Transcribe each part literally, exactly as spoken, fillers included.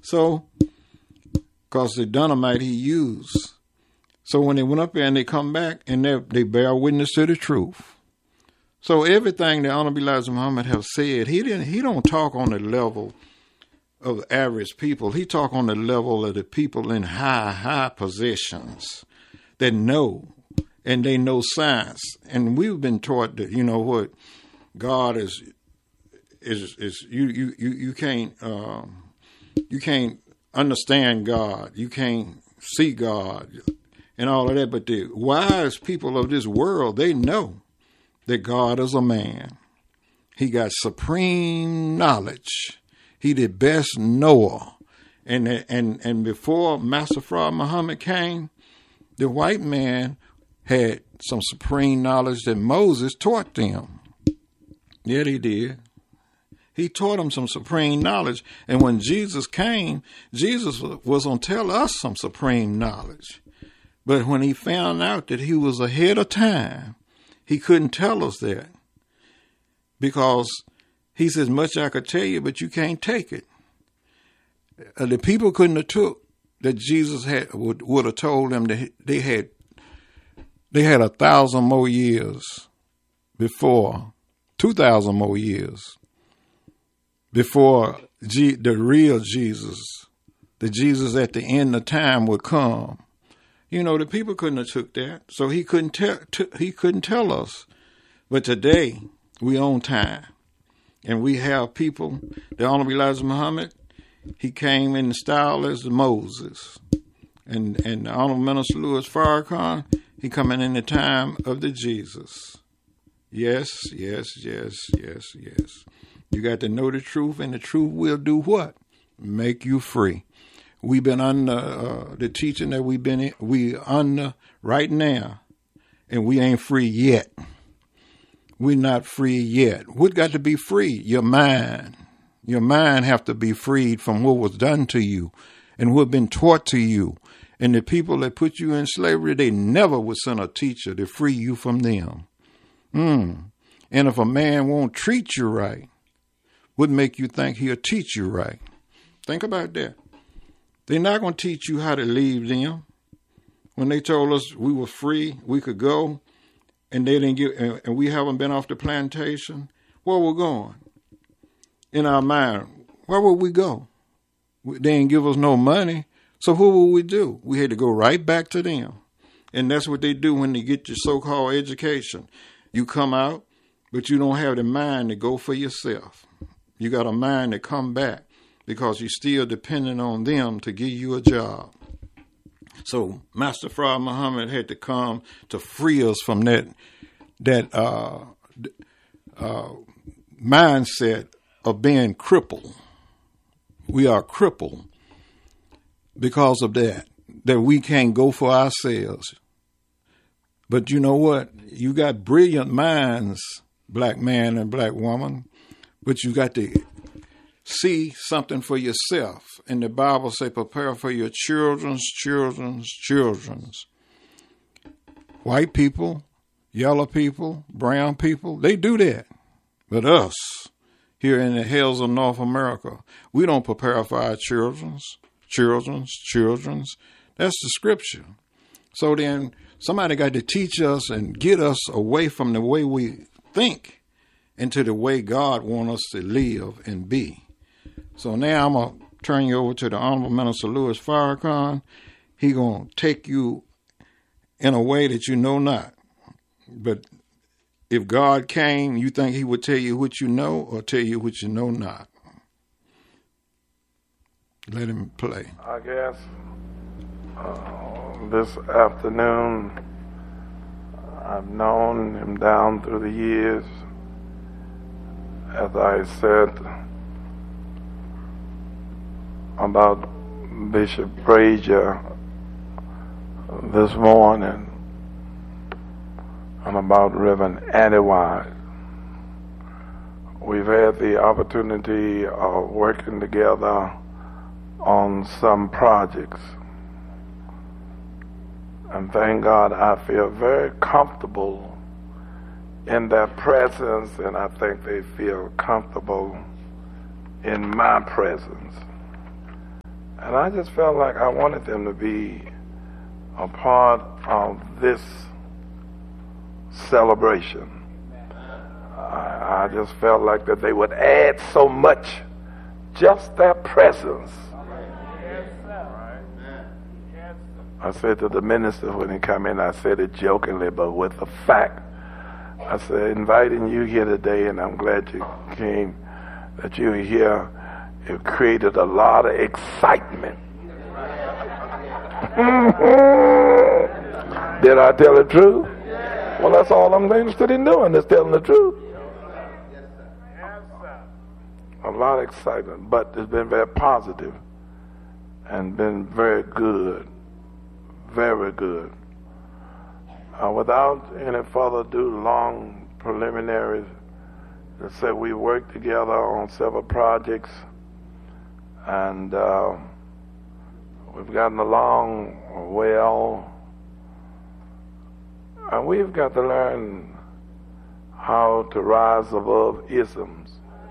So, because the dynamite he used. So when they went up there and they come back and they, they bear witness to the truth. So everything that Honorable Elijah Muhammad have said, he didn't. He don't talk on the level of average people. He talk on the level of the people in high, high positions that know, and they know science. And we've been taught that, you know what, God is, is, is you, you, you, you can't, um, you can't understand God. You can't see God and all of that. But the wise people of this world, they know that God is a man. He got supreme knowledge. He the best knower. And, and, and before Master Fard Muhammad came, the white man had some supreme knowledge that Moses taught them. Yeah, he did. He taught them some supreme knowledge. And when Jesus came, Jesus was going to tell us some supreme knowledge. But when he found out that he was ahead of time, he couldn't tell us that. Because he says, much I could tell you, but you can't take it. Uh, the people couldn't have took that Jesus had would, would have told them that they had they had a thousand more years before, two thousand more years before G, the real Jesus, the Jesus at the end of time would come. You know, the people couldn't have took that, so he couldn't tell. T- he couldn't tell us. But today we own time. And we have people, the Honorable Elijah Muhammad, he came in the style as Moses. And and the Honorable Minister Louis Farrakhan, he coming in the time of the Jesus. Yes, yes, yes, yes, yes. You got to know the truth, and the truth will do what? Make you free. We've been under uh, the teaching that we've been in, we under right now, and we ain't free yet. We're not free yet. What got to be free? Your mind. Your mind have to be freed from what was done to you and what been taught to you. And the people that put you in slavery, they never would send a teacher to free you from them. Mm. And if a man won't treat you right, what make you think he'll teach you right? Think about that. They're not going to teach you how to leave them. When they told us we were free, we could go, and they didn't get, and we haven't been off the plantation, where we're going? In our mind, where would we go? They didn't give us no money, so what would we do? We had to go right back to them. And that's what they do when they get your so-called education. You come out, but you don't have the mind to go for yourself. You got a mind to come back because you're still dependent on them to give you a job. So Master Fard Muhammad had to come to free us from that that uh, uh, mindset of being crippled. We are crippled because of that, that we can't go for ourselves. But you know what? You got brilliant minds, black man and black woman, but you got to see something for yourself. And the Bible say, prepare for your children's, children's, children's. White people, yellow people, brown people, they do that. But us, here in the hills of North America, we don't prepare for our children's, children's, children's. That's the scripture. So then somebody got to teach us and get us away from the way we think into the way God wants us to live and be. So now I'm going to turn you over to the Honorable Minister Louis Farrakhan. He going to take you in a way that you know not. But if God came, you think he would tell you what you know or tell you what you know not? Let him play. I guess uh, this afternoon, I've known him down through the years. As I said about Bishop Frazier this morning and about Reverend Annie White, we've had the opportunity of working together on some projects. And thank God I feel very comfortable in their presence, and I think they feel comfortable in my presence. And I just felt like I wanted them to be a part of this celebration. I, I just felt like that they would add so much, just their presence. I said to the minister when he came in, I said it jokingly, but with the fact. I said, inviting you here today, and I'm glad you came, that you're here, it created a lot of excitement. Did I tell the truth? Well, that's all I'm interested in doing, is telling the truth. A lot of excitement, but it's been very positive and been very good. Very good. Uh, without any further ado, long preliminaries, to say we worked together on several projects, and uh, we've gotten along well, and we've got to learn how to rise above isms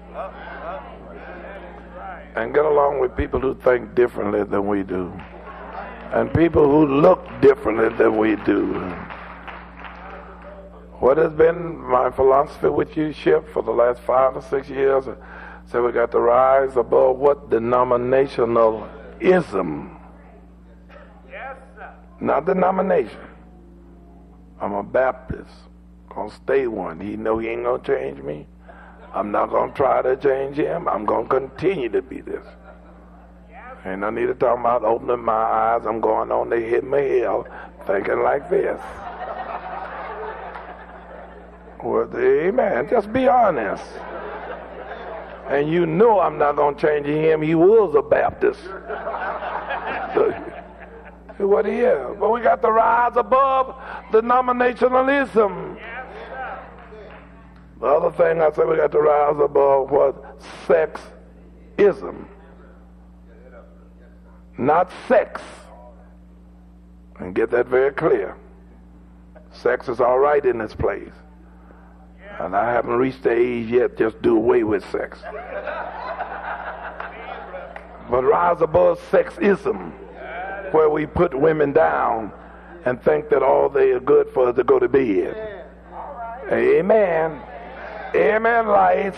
and get along with people who think differently than we do, and people who look differently than we do. What has been my philosophy with you, Ship, for the last five or six years? So we got to rise above what? Denominationalism. Yes, sir. Not denomination. I'm a Baptist. Gonna stay one. He know he ain't gonna change me. I'm not gonna try to change him. I'm gonna continue to be this. Ain't no need to talk about opening my eyes. I'm going on to hit my hill thinking like this. Well, amen. Just be honest. And you know I'm not going to change him. He was a Baptist. So, what he is. But we got to rise above denominationalism. The other thing I said, we got to rise above what? Sexism. Not sex. And get that very clear. Sex is all right in this place. And I haven't reached the age yet just do away with sex. But rise above sexism, where we put women down and think that all they are good for is to go to bed. Amen. Amen, lights.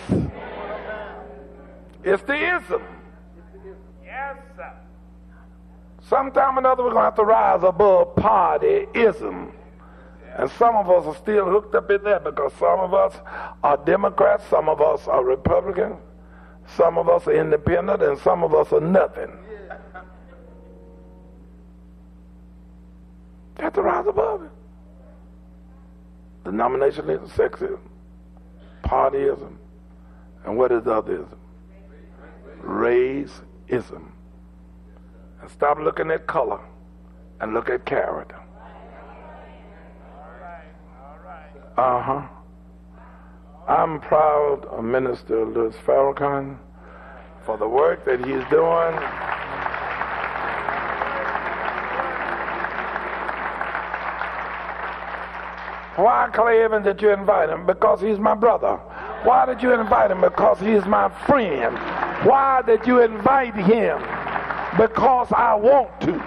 It's the ism. Yes, sir. Sometime or another we're going to have to rise above partyism. And some of us are still hooked up in there because some of us are Democrats, some of us are Republicans, some of us are independent, and some of us are nothing. You have to rise above it. Denominationalism, sexism, partyism, and what is the other ism? Racism. And stop looking at color and look at character. Uh-huh. I'm proud of Minister Louis Farrakhan for the work that he's doing. Why, Clay Evans, did you invite him? Because he's my brother. Why did you invite him? Because he's my friend. Why did you invite him? Because I want to.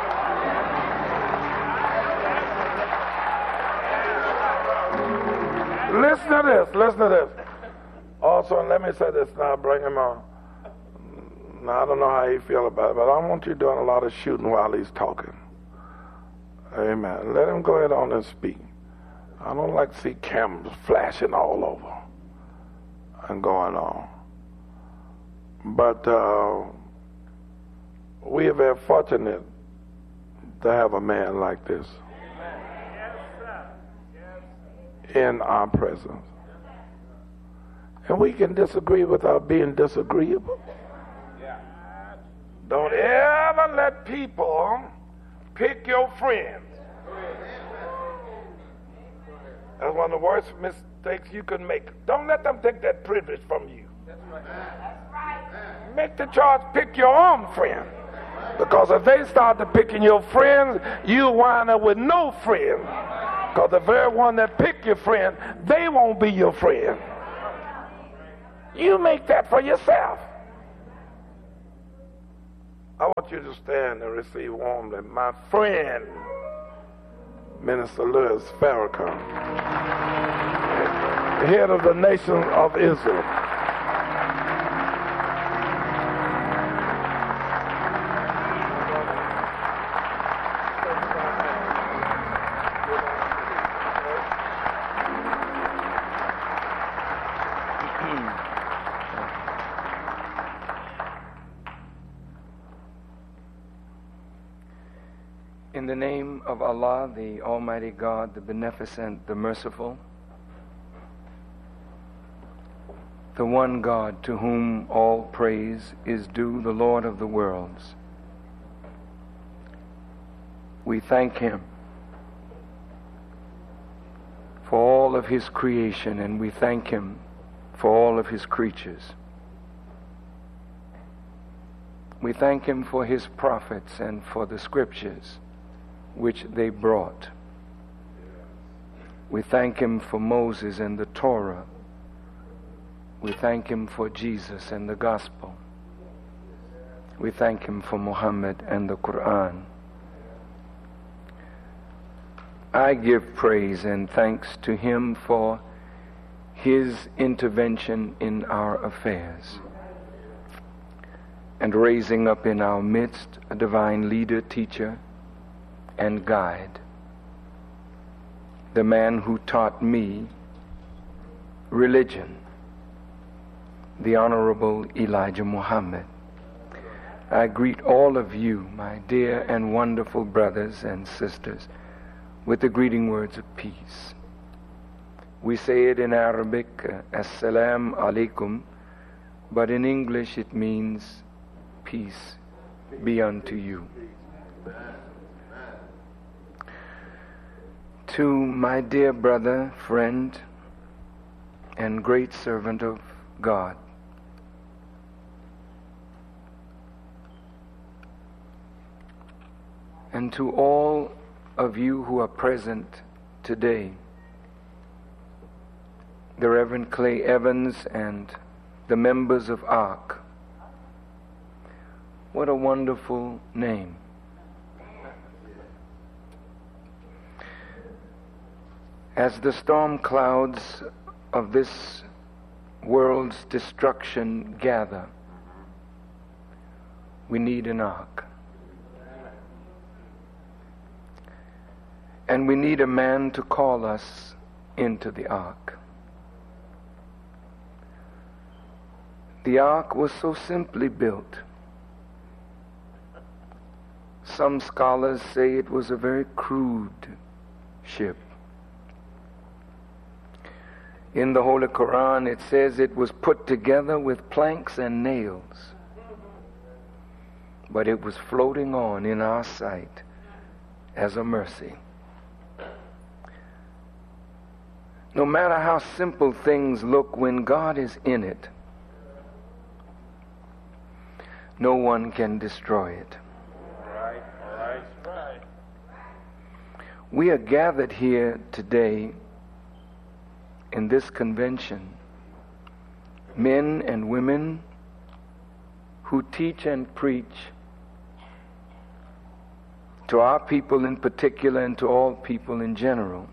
Listen to this, listen to this. Also, and let me say this now, bring him on. Now, I don't know how you feel about it, but I want you doing a lot of shooting while he's talking. Amen. Let him go ahead on and speak. I don't like to see cameras flashing all over and going on. But uh, we are very fortunate to have a man like this in our presence. And we can disagree without being disagreeable. Don't ever let people pick your friends. That's one of the worst mistakes you can make. Don't let them take that privilege from you. Make the choice, pick your own friend. Because if they start to picking your friends, you wind up with no friends. Because the very one that pick your friend, they won't be your friend. You make that for yourself. I want you to stand and receive warmly my friend, Minister Louis Farrakhan, head of the nation of Israel. In the name of Allah, the Almighty God, the Beneficent, the Merciful, the one God to whom all praise is due, the Lord of the worlds, we thank Him for all of His creation, and we thank Him for all of His creatures. We thank Him for His prophets and for the scriptures which they brought. We thank Him for Moses and the Torah. We thank Him for Jesus and the gospel. We thank Him for Muhammad and the Quran. I give praise and thanks to Him for His intervention in our affairs and raising up in our midst a divine leader, teacher, and guide, the man who taught me religion, the Honorable Elijah Muhammad. I greet all of you, my dear and wonderful brothers and sisters, with the greeting words of peace. We say it in Arabic, uh, Assalamu alaikum, but in English it means peace be unto you. To my dear brother, friend, and great servant of God, and to all of you who are present today, the Reverend Clay Evans and the members of ARC. What a wonderful name. As the storm clouds of this world's destruction gather, we need an ark. And we need a man to call us into the ark. The ark was so simply built. Some scholars say it was a very crude ship. In the Holy Quran, it says it was put together with planks and nails, but it was floating on in our sight as a mercy. No matter how simple things look, when God is in it, no one can destroy it. Right, right, right. We are gathered here today in this convention, men and women who teach and preach to our people in particular and to all people in general.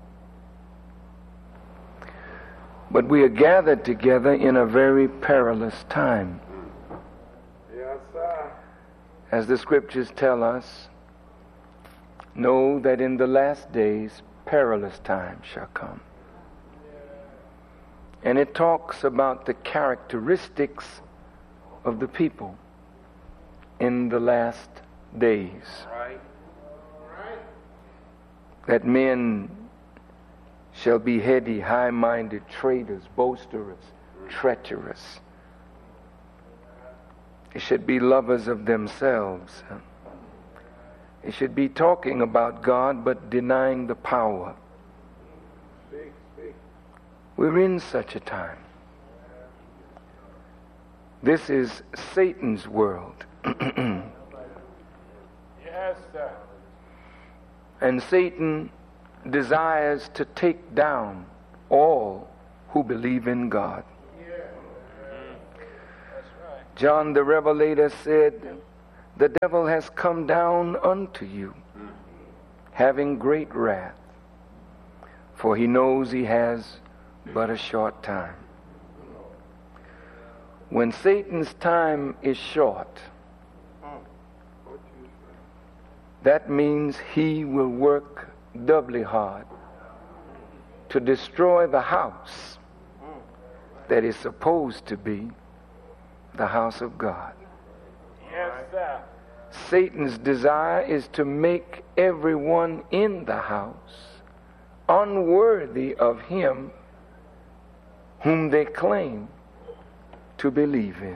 But we are gathered together in a very perilous time. Yes, sir. As the scriptures tell us, know that in the last days perilous times shall come. And it talks about the characteristics of the people in the last days. Right. Right. That men shall be heady, high-minded, traitors, boasters, treacherous. They should be lovers of themselves. They should be talking about God but denying the power. Speak, speak. We're in such a time. This is Satan's world. Yes, sir. And Satan desires to take down all who believe in God. Yeah. Mm-hmm. That's right. John the Revelator said, the devil has come down unto you, having great wrath, for he knows he has but a short time. When Satan's time is short, that means he will work doubly hard to destroy the house that is supposed to be the house of God. Yes, sir. Satan's desire is to make everyone in the house unworthy of him whom they claim to believe in.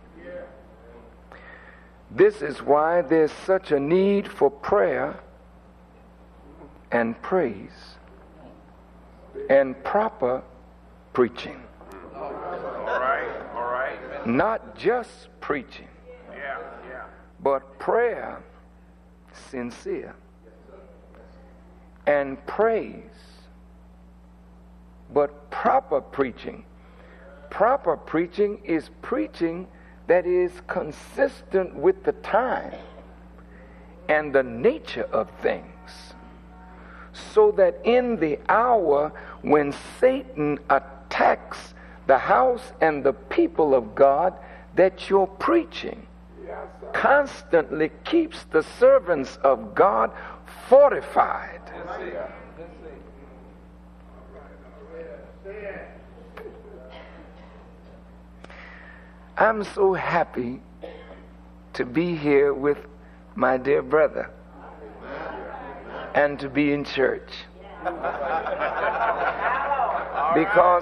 This is why there's such a need for prayer and praise and proper preaching. All right, all right. Not just preaching, Yeah, yeah. but prayer sincere and praise, but proper preaching. Proper preaching is preaching that is consistent with the time and the nature of things, so that in the hour when Satan attacks the house and the people of God, that your preaching constantly keeps the servants of God fortified. I'm so happy to be here with my dear brother and to be in church, because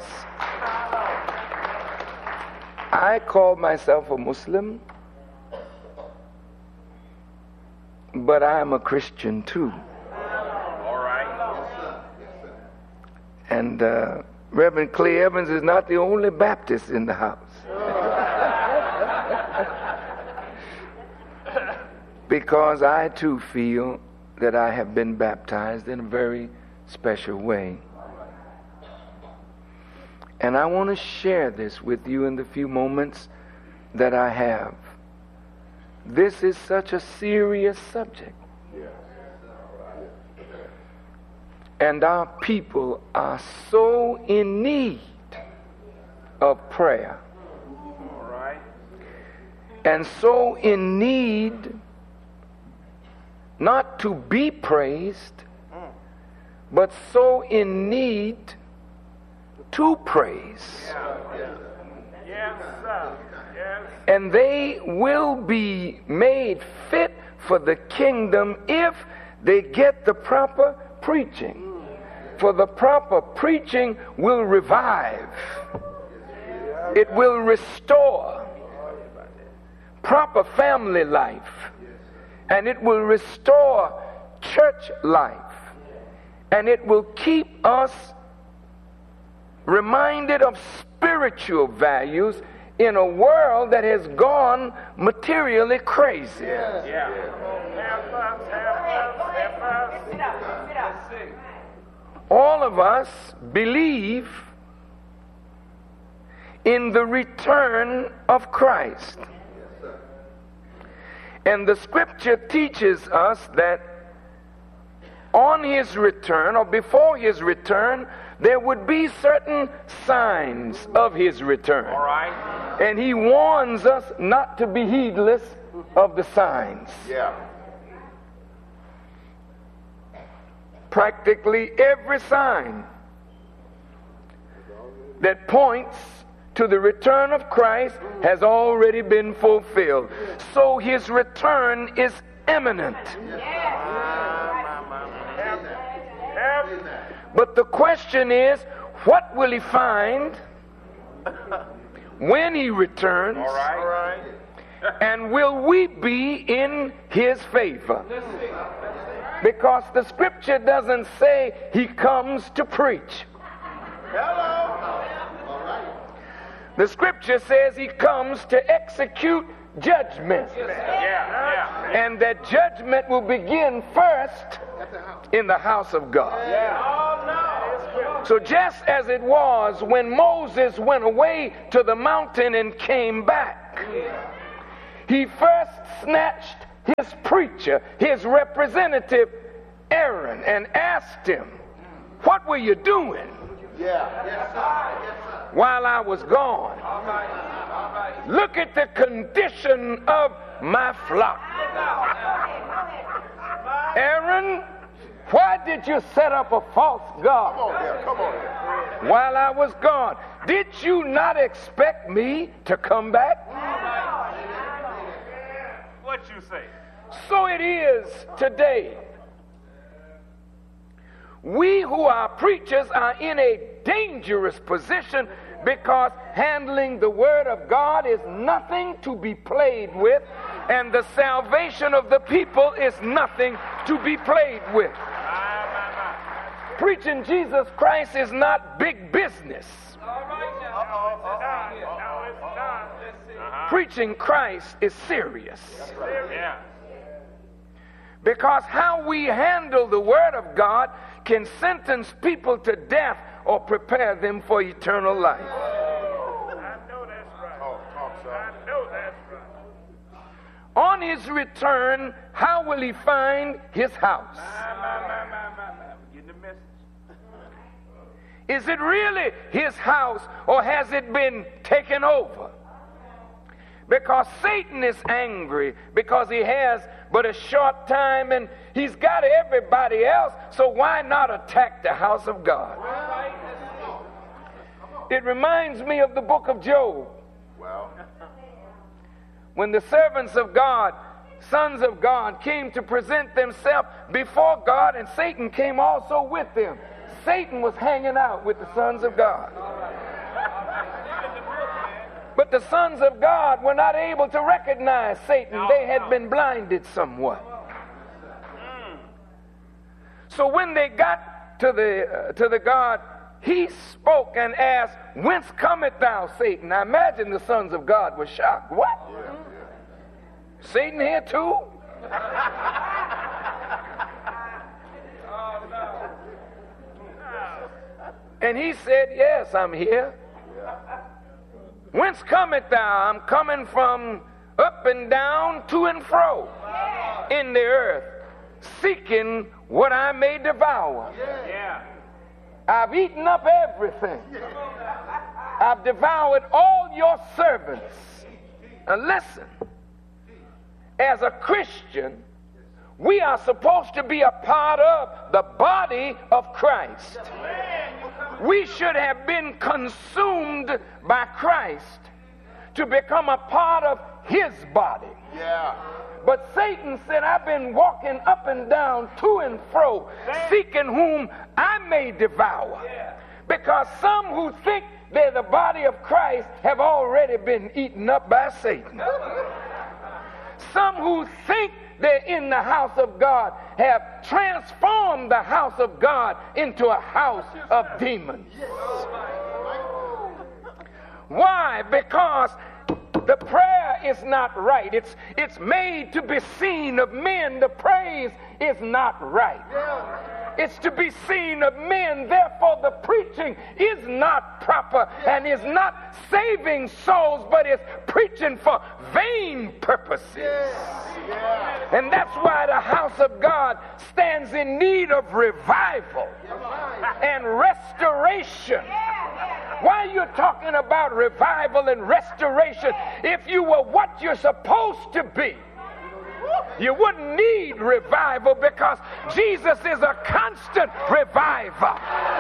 I call myself a Muslim, but I'm a Christian too. All right. And uh, Reverend Clay Evans is not the only Baptist in the house. Because I too feel that I have been baptized in a very special way. And I want to share this with you in the few moments that I have. This is such a serious subject. And our people are so in need of prayer. All right. And so in need not to be praised, but so in need to praise. Yes, sir. Yes. And they will be made fit for the kingdom if they get the proper preaching. For the proper preaching will revive. It will restore proper family life. And it will restore church life. And it will keep us reminded of spiritual values in a world that has gone materially crazy. Yeah. Help us, help us, help us. All of us believe in the return of Christ. And the scripture teaches us that on his return, or before his return, there would be certain signs of his return. All right. And he warns us not to be heedless of the signs. Yeah. Practically every sign that points to the return of Christ has already been fulfilled. So his return is imminent. But the question is, what will he find when he returns? All right. All right. And will we be in his favor? Because the scripture doesn't say he comes to preach. Hello. The scripture says he comes to execute judgment. Yeah, yeah. And that judgment will begin first in the house of God. Yeah. So just as it was when Moses went away to the mountain and came back, he first snatched his preacher, his representative, Aaron, and asked him, what were you doing while I was gone? Look at the condition of my flock. Aaron, why did you set up a false god while I was gone? Did you not expect me to come back? What you say? So it is today. We who are preachers are in a dangerous position because handling the word of God is nothing to be played with, and the salvation of the people is nothing to be played with. Preaching Jesus Christ is not big business. Preaching Christ is serious. Because how we handle the word of God can sentence people to death or prepare them for eternal life. I know that's right. I know that's right. On his return, how will he find his house? Get the message. Is it really his house, or has it been taken over? Because Satan is angry because he has but a short time and he's got everybody else, so why not attack the house of God? It reminds me of the book of Job. When the servants of God, sons of God, came to present themselves before God, and Satan came also with them. Satan was hanging out with the sons of God. But the sons of God were not able to recognize Satan. They had been blinded somewhat. So when they got to the uh, to the God, he spoke and asked, whence cometh thou, Satan? I imagine the sons of God were shocked. What? Satan here too? And he said, yes, I'm here. Whence cometh thou? I'm coming from up and down, to and fro in the earth, seeking what I may devour. Yeah. I've eaten up everything. I've devoured all your servants. Now listen, as a Christian, we are supposed to be a part of the body of Christ. We should have been consumed by Christ to become a part of his body. Yeah. But Satan said, I've been walking up and down, to and fro, seeking whom I may devour. Because some who think they're the body of Christ have already been eaten up by Satan. Some who think they're in the house of God have transformed the house of God into a house of demons. Why? Because the prayer is not right. It's, it's made to be seen of men. The praise is not right. It's to be seen of men. Therefore, the preaching is not proper and is not saving souls, but is preaching for vain purposes. And that's why the house of God stands in need of revival and restoration. Why are you talking about revival and restoration if you were what you're supposed to be? You wouldn't need revival because Jesus is a constant reviver.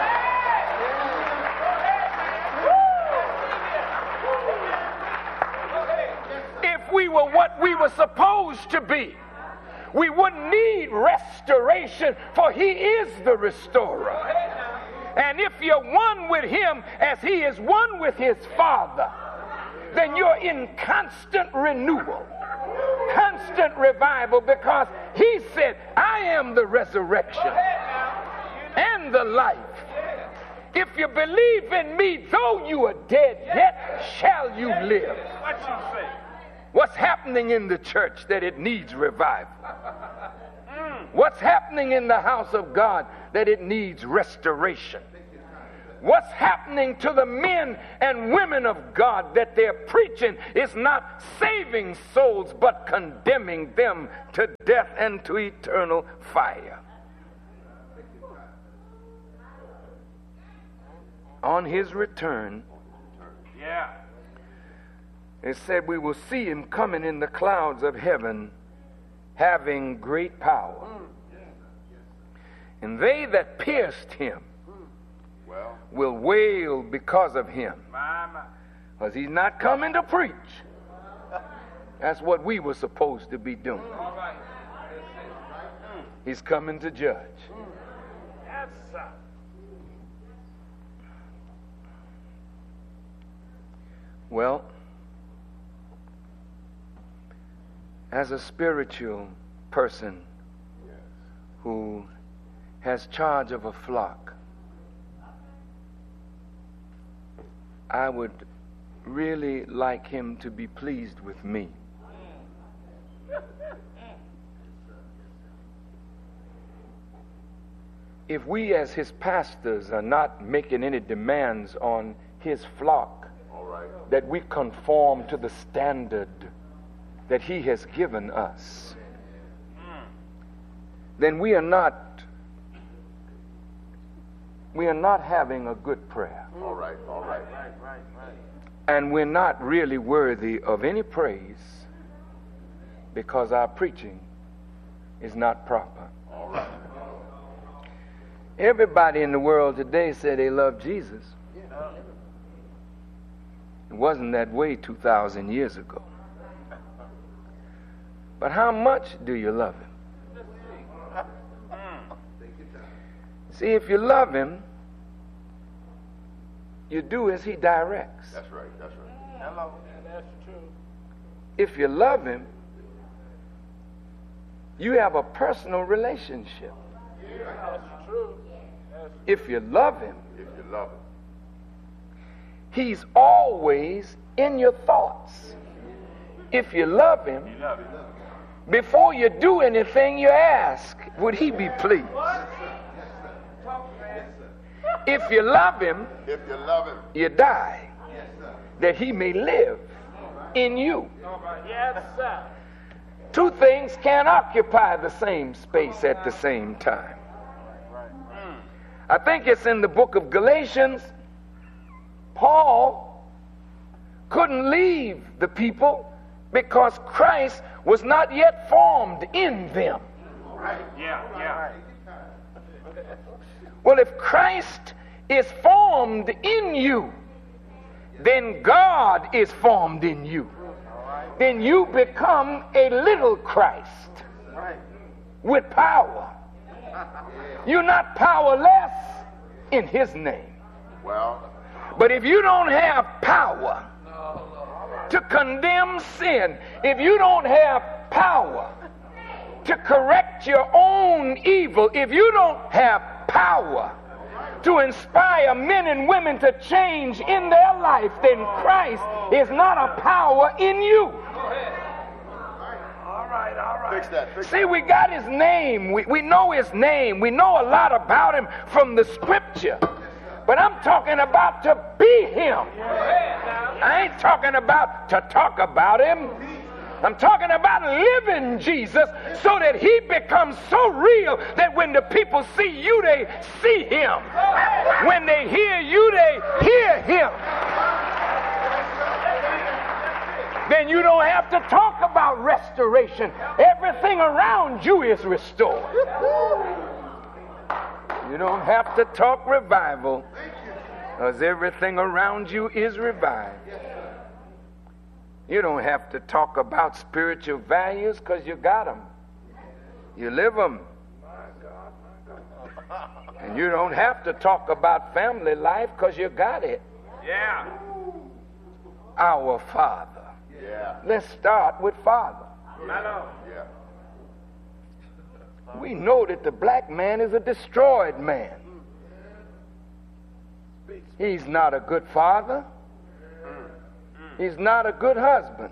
If we were what we were supposed to be, we wouldn't need restoration, for he is the restorer. And if you're one with him as he is one with his Father, then you're in constant renewal, constant revival, because he said, I am the resurrection and the life. If you believe in me, though you are dead, yet shall you live. What you say? What's happening in the church that it needs revival? What's happening in the house of God that it needs restoration? what's happening to the men and women of God that they're preaching is not saving souls, but condemning them to death and to eternal fire. On his return, Yeah. it said we will see him coming in the clouds of heaven, having great power. And they that pierced him Well, will wail because of him. my, my. Because he's not coming to preach. That's what we were supposed to be doing. All right. He's coming to judge. Yes, sir. Well, as a spiritual person who has charge of a flock, I would really like him to be pleased with me. If we as his pastors are not making any demands on his flock, that we conform to the standard that he has given us, then we are not we are not having a good prayer. All right, all right. Right, right, right. And we're not really worthy of any praise because our preaching is not proper. All right. Everybody in the world today say they love Jesus. It wasn't that way two thousand years ago. But how much do you love him? See, if you love him, you do as he directs. That's right, that's right. Hello. That's true. If you love him, you have a personal relationship. That's true. That's If you love him, if you love him. he's always in your thoughts. If you love him, You love him. before you do anything, you ask, would he be pleased? If you love him, If you love him. you die, that he may live in you. Yes, sir. Two things can't occupy the same space at the same time. I think it's in the book of Galatians. Paul couldn't leave the people because Christ was not yet formed in them. Yeah, yeah. Well, if Christ is formed in you, then God is formed in you. Then you become a little Christ with power. You're not powerless in his name. Well, But if you don't have power to condemn sin, if you don't have power to correct your own evil, if you don't have power to inspire men and women to change in their life, then Christ is not a power in you. all right, all right. Fix that. Fix See, we got his name. We, we know his name. We know a lot about him from the scripture. But I'm talking about to be him. I ain't talking about to talk about him. I'm talking about living Jesus so that he becomes so real that when the people see you, they see him. When they hear you, they hear him. Then you don't have to talk about restoration. Everything around you is restored. You don't have to talk revival, because everything around you is revived. You don't have to talk about spiritual values, because you got them. You live them. And you don't have to talk about family life, because you got it. Yeah. Our Father. Yeah. Let's start with Father. Hello. Yeah. We know that the black man is a destroyed man. He's not a good father. He's not a good husband.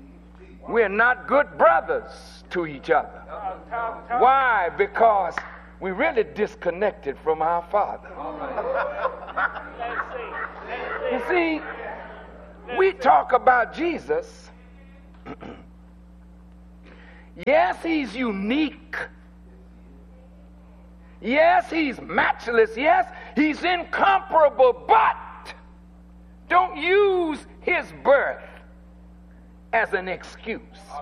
We're not good brothers to each other. Why? Because we really disconnected from our Father. You see, we talk about Jesus. Yes, he's unique. Yes, he's matchless. Yes, he's incomparable. But don't use his birth as an excuse.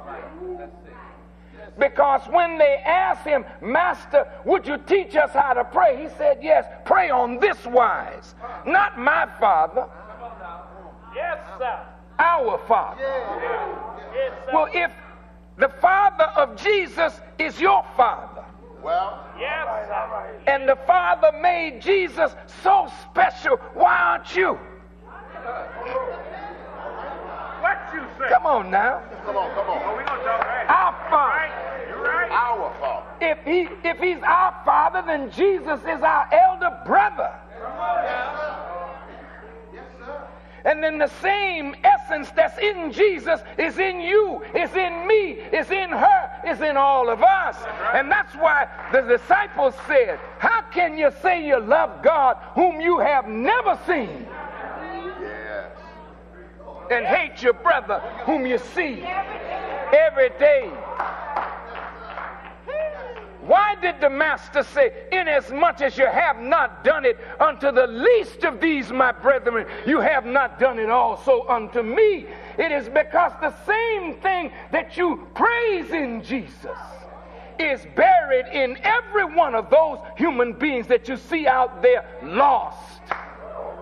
Because when they asked him, Master, would you teach us how to pray? He said, yes, pray on this wise. Not my Father. Yes, sir. Our Father. Yes, sir. Well, if the Father of Jesus is your Father, Well, Yes, sir. and the Father made Jesus so special, why aren't you? What you say? Come on now. come on, come Oh, on. we gonna talk right. Our Father. Right? You right? Our Father. If he if he's our Father, then Jesus is our elder brother. And then the same essence that's in Jesus is in you, is in me, is in her, is in all of us. And that's why the disciples said, how can you say you love God whom you have never seen, Yes. and hate your brother whom you see every day? Why did the Master say, inasmuch as you have not done it unto the least of these, my brethren, you have not done it also unto me? It is because the same thing that you praise in Jesus is buried in every one of those human beings that you see out there lost. All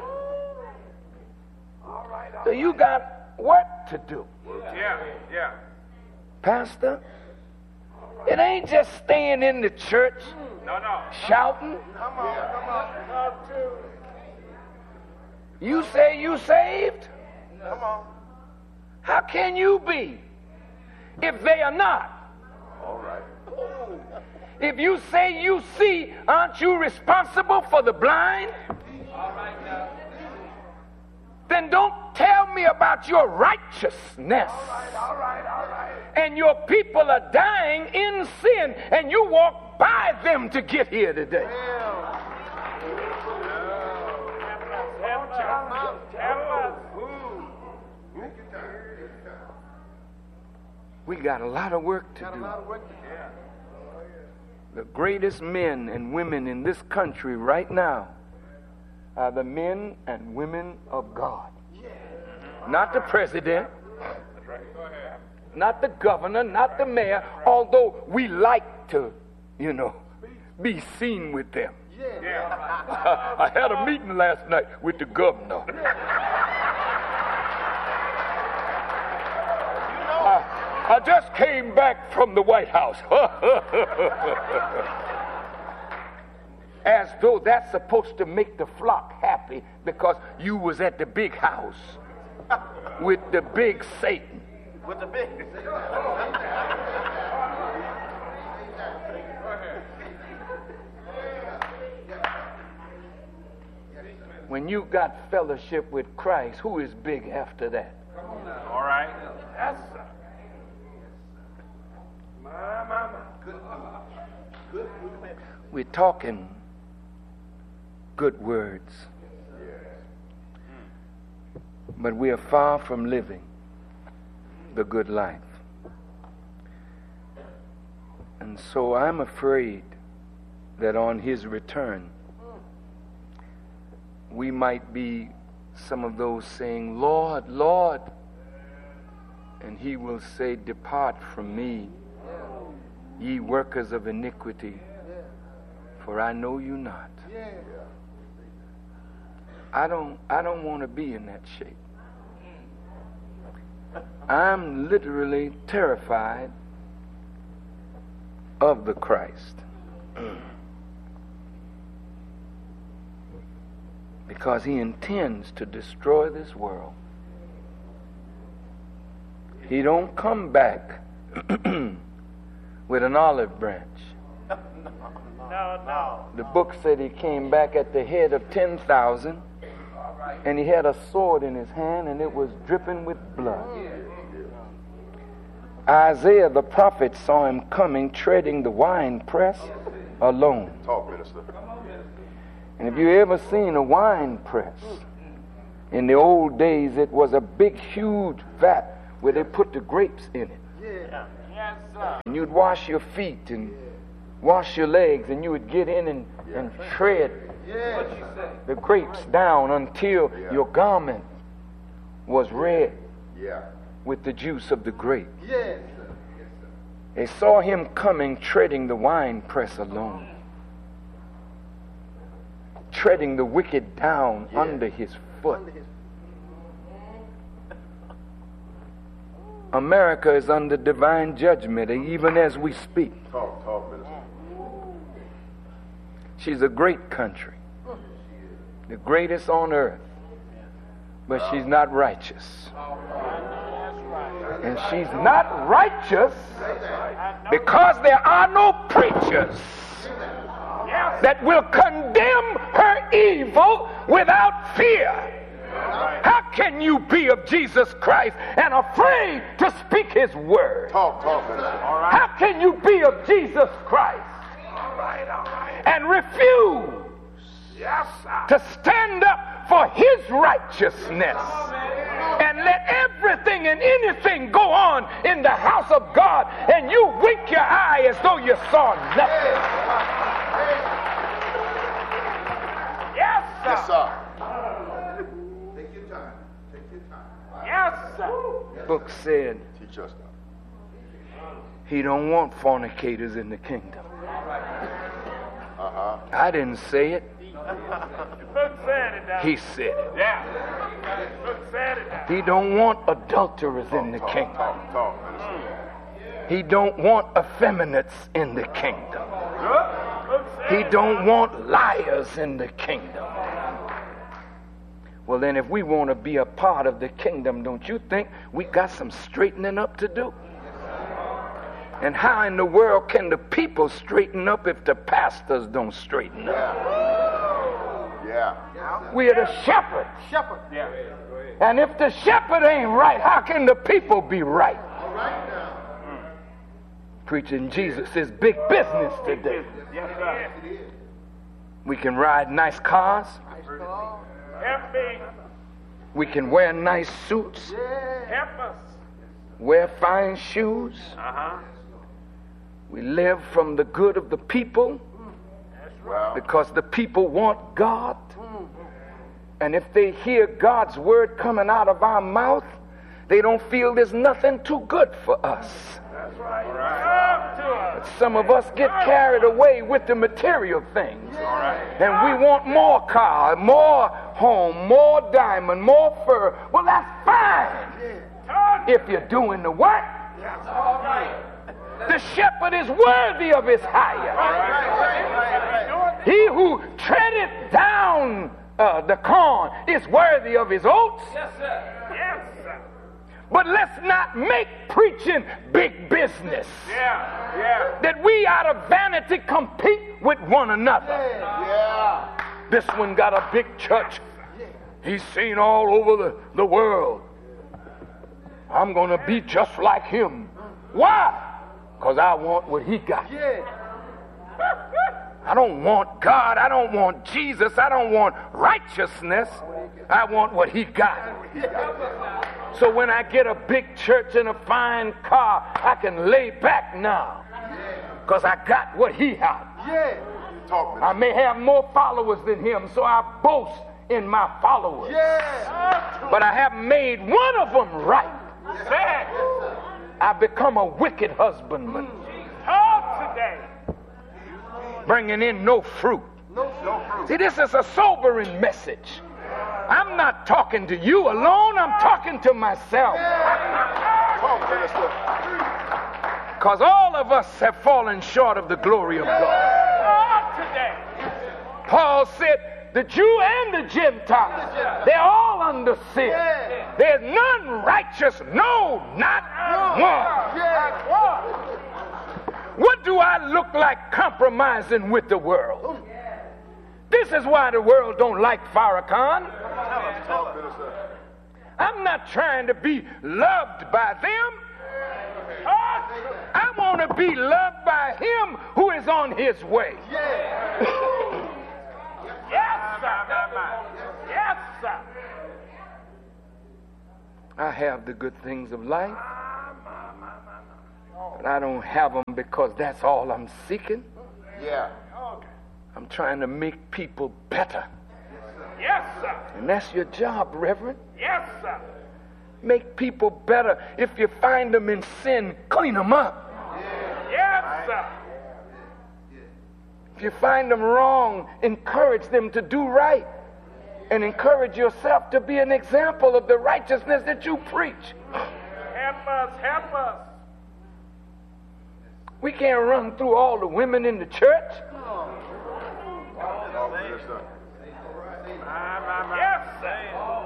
right. So you got work to do. Yeah, yeah. Pastor, it ain't just staying in the church No, no. shouting. Come on, come on. Talk to. You say you saved? Come on. How can you be if they are not? All right. If you say you see, aren't you responsible for the blind? Then don't tell me about your righteousness. All right, all right. And your people are dying in sin, and you walk by them to get here today. Help us. Help us. We got a lot of work to do. The greatest men and women in this country right now are the men and women of God. Not the president, not the governor, not the mayor, although we like to, you know, be seen with them. I had a meeting last night with the governor. I, I just came back from the White House. As though that's supposed to make the flock happy because you was at the big house with the big Satan. With the big. When you got fellowship with Christ, who is big after that? All right. Yes, sir. My, my, my. We're talking good words, but we are far from living the good life. And so I'm afraid that on his return, we might be some of those saying, Lord, Lord, and he will say, depart from me, ye workers of iniquity, for I know you not. I don't I don't want to be in that shape. I'm literally terrified of the Christ. Because he intends to destroy this world. He don't come back with an olive branch. No, no. The book said he came back at the head of ten thousand, and he had a sword in his hand, and it was dripping with blood. Isaiah the prophet saw him coming, treading the winepress alone. Talk, minister. And if you ever seen a wine press, in the old days it was a big, huge vat where they put the grapes in it. Yeah. Yes, sir. And you'd wash your feet and wash your legs, and you would get in and, Yeah. and tread the grapes down until Yeah. your garment was red Yeah. with the juice of the grape. Yes. They saw him coming, treading the wine press alone, treading the wicked down Yeah. under his foot. America is under divine judgment even as we speak. Talk, talk, minister. She's a great country, the greatest on earth, but she's not righteous. And she's not righteous because there are no preachers that will condemn her evil without fear. How can you be of Jesus Christ and afraid to speak his word? Talk, talk, minister. How can you be of Jesus Christ and refuse to stand up for his righteousness and let everything and anything go on in the house of God, and you wink your eye as though you saw nothing? Yes, sir. Yes, sir. Yes, sir. The book said Teach us now. he don't want fornicators in the kingdom. Uh-huh. I didn't say it. The book said it, down. He said it. Yeah. The book said it, down. He don't want adulterers in the kingdom. Talk, talk, minister. He don't want effeminates in the kingdom. The book said He it, don't down. want liars in the kingdom. Well, then if we want to be a part of the kingdom, don't you think we got some straightening up to do? And how in the world can the people straighten up if the pastors don't straighten up? Yeah. We are the shepherds. Shepherd. Yeah. And if the shepherd ain't right, how can the people be right? Preaching Jesus is big business today. Yes, sir. We can ride nice cars. Help me. We can wear nice suits, Help us. wear fine shoes. Uh-huh. We live from the good of the people Well, because the people want God. And if they hear God's word coming out of our mouth, they don't feel there's nothing too good for us. That's right. Talk to us. Some of us get carried away with the material things. And we want more car, more home, more diamond, more fur. Well, that's fine Talk. if you're doing the work. That's all right. The shepherd is worthy of his hire. He who treadeth down uh, the corn is worthy of his oats. Yes, sir. Yes, sir. But let's not make preaching big business. Yeah. Yeah. That we out of vanity compete with one another. yeah. This one got a big church. He's seen all over the, the world. I'm going to be just like him. Why? Because I want what he got. I don't want God. I don't want Jesus. I don't want righteousness. I want what he got. So when I get a big church and a fine car, I can lay back now. Because I got what he had. Talk, I minister. may have more followers than him, so I boast in my followers. But I have made one of them right. Say. I become a wicked husbandman, Talk today. bringing in no fruit. See, this is a sobering message. I'm not talking to you alone, I'm talking to myself. Talk, minister. Because all of us have fallen short of the glory of God. Talk today. Paul said, the Jew and the Gentile, they're all under sin. There's none righteous, no, not one. What do I look like compromising with the world? This is why the world don't like Farrakhan. Talk, minister. I'm not trying to be loved by them. I want to be loved by him who is on his way. Yes, sir. Yes, sir. I have the good things of life, but I don't have them because that's all I'm seeking. Yeah. I'm trying to make people better. Yes, sir. And that's your job, Reverend. Yes, sir. Make people better. If you find them in sin, clean them up. Yes, sir. If you find them wrong, encourage them to do right. And encourage yourself to be an example of the righteousness that you preach. Help us, help us. We can't run through all the women in the church. Yes, sir.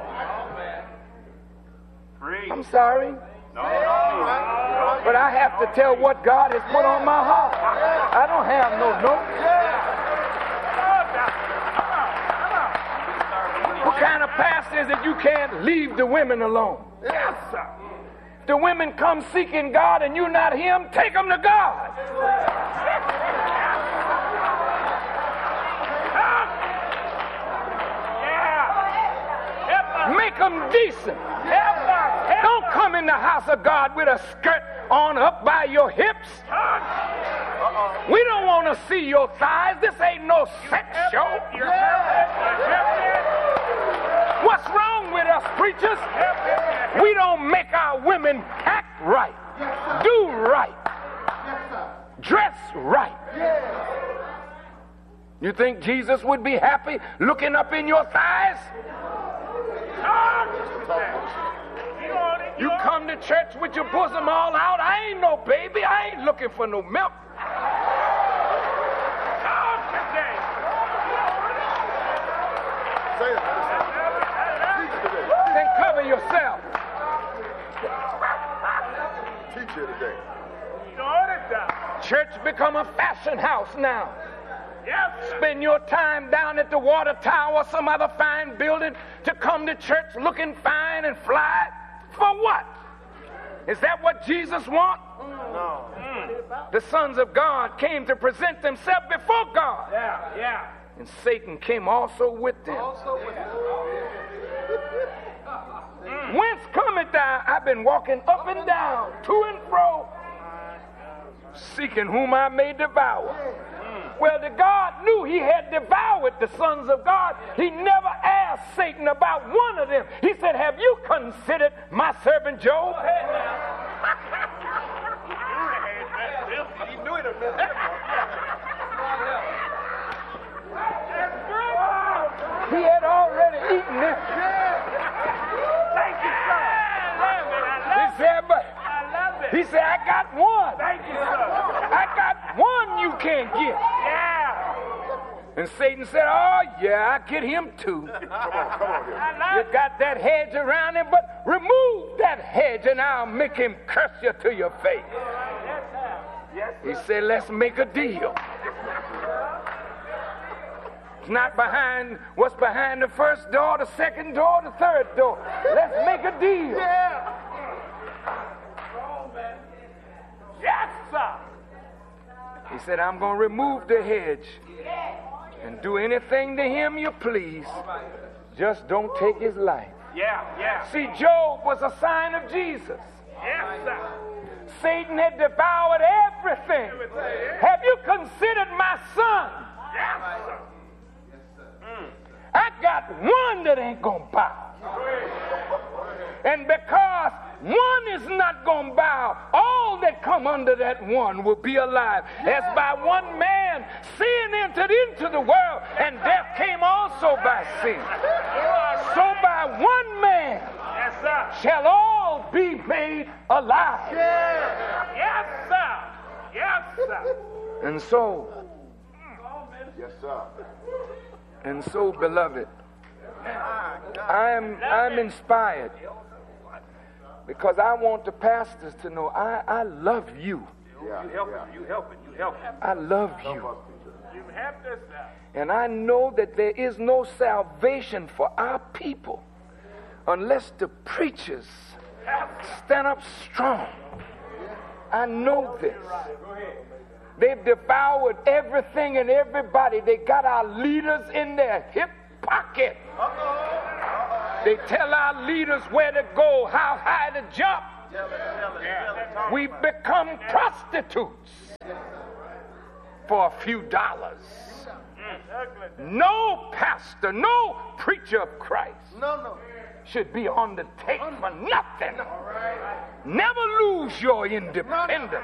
I'm sorry. But I have to tell what God has put on my heart. I don't have no notes. What kind of pastor is it you can't leave the women alone? Yes, sir. The women come seeking God and you're not him, take them to God. Make them decent. Don't come in the house of God with a skirt on up by your hips. We don't want to see your thighs. This ain't no sex show. What's wrong with us preachers? We don't make our women act right, do right, dress right. You think Jesus would be happy looking up in your thighs? You come to church with your bosom all out. I ain't no baby. I ain't looking for no milk. Then cover yourself. Teach here today. Church become a fashion house now. Yes. Spend your time down at the Water Tower, some other fine building, to come to church looking fine and fly. For what? Is that what Jesus wants? No. Mm. The sons of God came to present themselves before God. Yeah, yeah. And Satan came also with them. Also with mm. Whence cometh thou? I've been walking up and down, to and fro, seeking whom I may devour. Well, the God knew he had devoured the sons of God. He never asked Satan about one of them. He said, have you considered my servant Job? He knew it. He had already eaten it. Thank you, sir. He said, but he said, I got one. Thank you, sir. I got one you can't get. Yeah. And Satan said, oh, yeah, I get him too. Come on, come on here. You got that hedge around him, but remove that hedge and I'll make him curse you to your face. He said, let's make a deal. It's not behind what's behind the first door, the second door, the third door. Let's make a deal. Yeah. Yes, sir. He said, I'm going to remove the hedge and do anything to him you please. Just don't take his life. Yeah, yeah. See, Job was a sign of Jesus. Yes, sir. Satan had devoured everything. Have you considered my son? Yes, sir. I got one that ain't going to bow. And because one is not going to bow, all that come under that one will be alive. As by one man sin entered into the world, and death came also by sin. So by one man Yes, sir. shall all be made alive. Yes, sir. Yes, sir. And so, Yes, sir. and so, beloved, I'm I'm inspired because I want the pastors to know I, I love you. Yeah, You help yeah. him. You help him. You help him. I love you. You help us, sir. And I know that there is no salvation for our people unless the preachers stand up strong I know this. They've devoured everything and everybody. They got our leaders in their hip pocket. They tell our leaders where to go, how high to jump. We've become prostitutes for a few dollars. No pastor, no preacher of Christ should be on the take for nothing. Never lose your independence.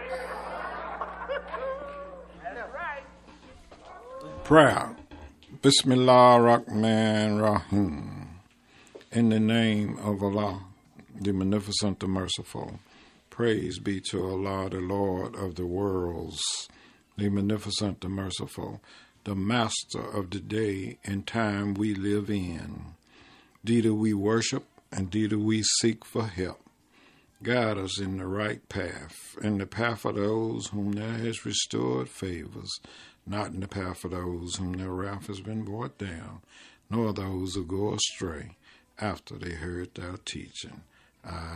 Prayer. Bismillah Rahman Rahim. In the name of Allah, the Magnificent, the Merciful. Praise be to Allah, the Lord of the worlds, the Magnificent, the Merciful, the Master of the day and time we live in. Thee do we worship, and thee do we seek for help. Guide us in the right path, in the path of those whom thou hast restored favors, not in the path of those whom their wrath has been brought down, nor those who go astray after they heard thy teaching. Amen.